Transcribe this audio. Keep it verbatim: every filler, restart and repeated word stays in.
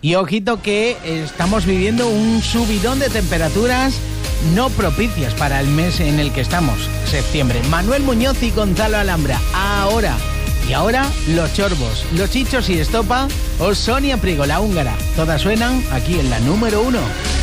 Y ojito que estamos viviendo un subidón de temperaturas no propicias para el mes en el que estamos, septiembre. Manuel Muñoz y Gonzalo Alhambra, ahora. Y ahora, Los Chorbos, Los Chichos y Estopa o Sonia Priego, la húngara. Todas suenan aquí en la número uno.